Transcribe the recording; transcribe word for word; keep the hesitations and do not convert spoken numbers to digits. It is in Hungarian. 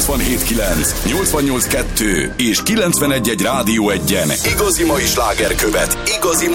nyolcvanhét kilenc, nyolcvannyolc kettő és kilencvenegy egy Rádió egyen igazi mai sláger követ igazi